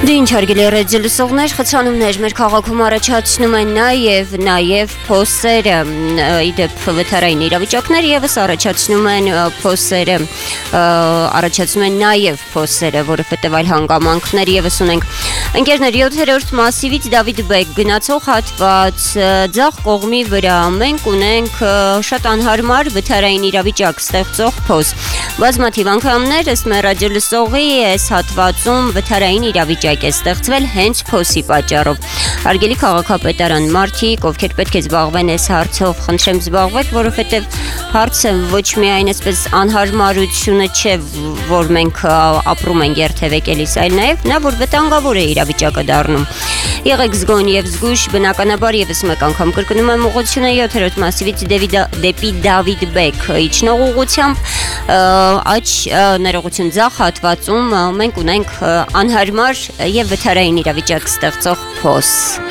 Ինչ հարգելի ռադիոլսողներ, խցանումներ մեր քաղաքում առաջացնում են նաև փոսերը, իդեպ վթարային իրավիճակներ եւս առաջացնում են նաև փոսերը, որովհետև այլ հանգամանքներ եւս ունենք։ Ընկերներ, 7-րդ մասիվից Դավիթ Բեկ գնացող հատված ձախ կողմի վրա մենք ունենք շատ անհարմար վթարային իրավիճակ ստեղծող փոս։ Բազմաթիվ անգամներ ըստ մեր ռադիոլսողի այս հատվածում վթարային իրավիճակ է ստեղծվել հենց փոսի պատճառով։ Հարգելի քաղաքապետարան, մարդիկ, ովքեր պետք է զբաղվեն այս հարցով, խնդրեմ զբաղվեք, որովհետև հարցը ոչ միայն այսպես անհարմարությունը չէ, որ մենք ապրում ենք երթևեկելիս, այլ նաև նա, որ վտանգավոր է իրավիճակը դառնում։ Եղեք զգոն եւ զգույշ, բնականաբար եւս մեկ անգամ կրկնում եմ ուղղությունը 7-րդ մասիվից դեպի Դավիթ Բեկ իջնող ուղղությամբ աջ ներողություն ձախ հատվածում մենք ունենք անհարմար եւ վթարային իրավիճակ ստեղծող փոս։